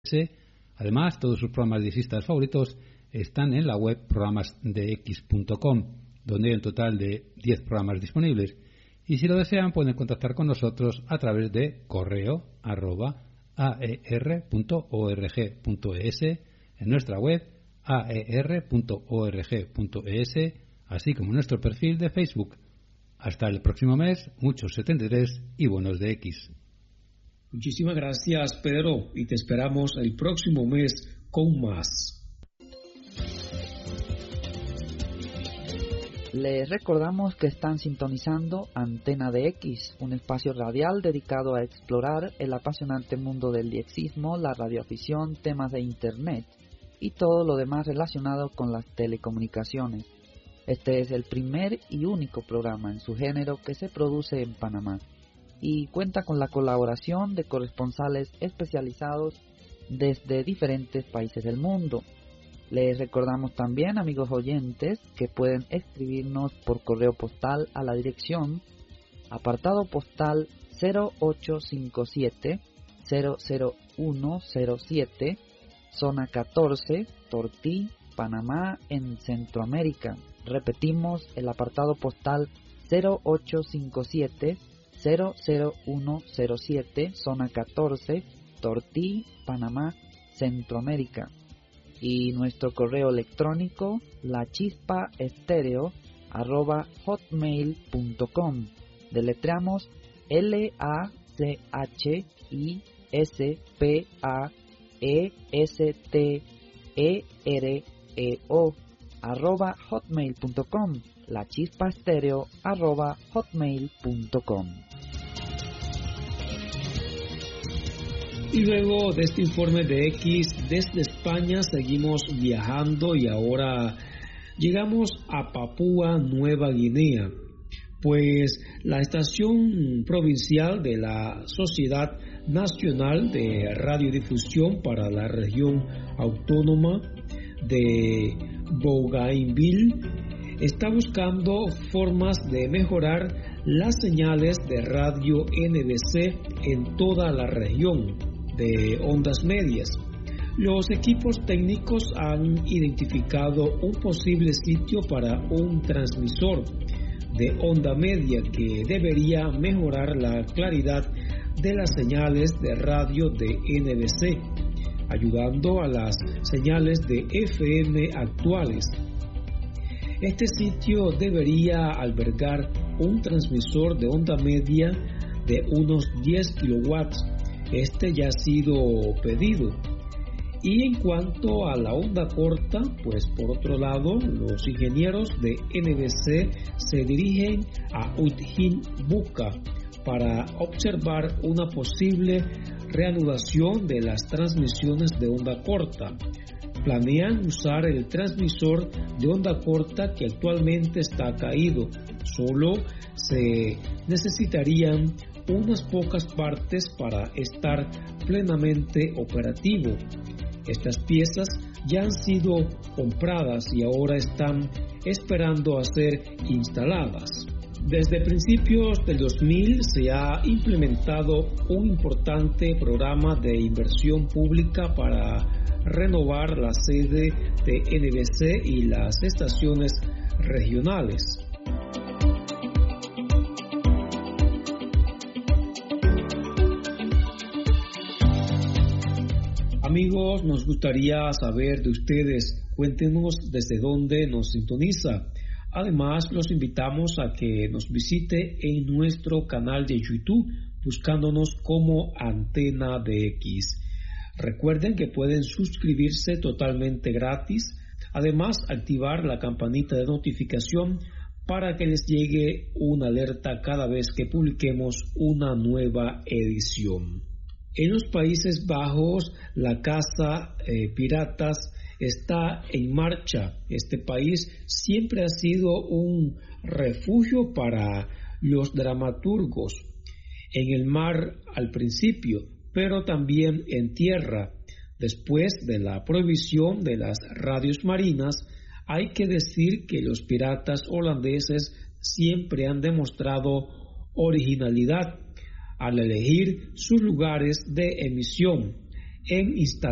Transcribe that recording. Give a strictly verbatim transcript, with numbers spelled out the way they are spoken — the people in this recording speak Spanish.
Además, todos sus programas diexistas favoritos están en la web programas de x punto com, donde hay un total de diez programas disponibles. Y si lo desean, pueden contactar con nosotros a través de correo arroba aer punto org punto es, en nuestra web aer punto org punto es, así como en nuestro perfil de Facebook. Hasta el próximo mes, muchos setenta y tres y buenos de X. Muchísimas gracias, Pedro, y te esperamos el próximo mes con más. Les recordamos que están sintonizando Antena de X, un espacio radial dedicado a explorar el apasionante mundo del diexismo, la radioafición, temas de Internet y todo lo demás relacionado con las telecomunicaciones. Este es el primer y único programa en su género que se produce en Panamá y cuenta con la colaboración de corresponsales especializados desde diferentes países del mundo. Les recordamos también, amigos oyentes, que pueden escribirnos por correo postal a la dirección apartado postal cero ocho cinco siete cero cero uno cero siete, zona catorce, Tortí, Panamá, en Centroamérica. Repetimos, el apartado postal cero ocho cinco siete cero cero uno cero siete, zona catorce, Tortí, Panamá, Centroamérica. Y nuestro correo electrónico lachispaestereo arroba hotmail punto com. Deletreamos L A C H I S P A E S T E R E O arroba hotmail punto com. lachispaestereo arroba hotmail punto com. Y luego de este informe de X desde España seguimos viajando y ahora llegamos a Papúa Nueva Guinea, pues la estación provincial de la Sociedad Nacional de Radiodifusión para la región autónoma de Bougainville está buscando formas de mejorar las señales de radio N B C en toda la región de ondas medias. Los equipos técnicos han identificado un posible sitio para un transmisor de onda media que debería mejorar la claridad de las señales de radio de N B C, ayudando a las señales de F M actuales. Este sitio debería albergar un transmisor de onda media de unos diez kilowatts. Este ya ha sido pedido. Y en cuanto a la onda corta, pues por otro lado, los ingenieros de N B C se dirigen a Udhin Buka para observar una posible reanudación de las transmisiones de onda corta. Planean usar el transmisor de onda corta que actualmente está caído. Solo se necesitarían unas pocas partes para estar plenamente operativo. Estas piezas ya han sido compradas y ahora están esperando a ser instaladas. Desde principios del dos mil se ha implementado un importante programa de inversión pública para renovar la sede de N B C y las estaciones regionales. Amigos, nos gustaría saber de ustedes. Cuéntenos desde dónde nos sintoniza. Además, los invitamos a que nos visite en nuestro canal de YouTube, buscándonos como Antena de X. Recuerden que pueden suscribirse totalmente gratis. Además, activar la campanita de notificación para que les llegue una alerta cada vez que publiquemos una nueva edición. En los Países Bajos, la Casa eh, Piratas está en marcha. Este país siempre ha sido un refugio para los dramaturgos, en el mar al principio, pero también en tierra. Después de la prohibición de las radios marinas, hay que decir que los piratas holandeses siempre han demostrado originalidad al elegir sus lugares de emisión en instalaciones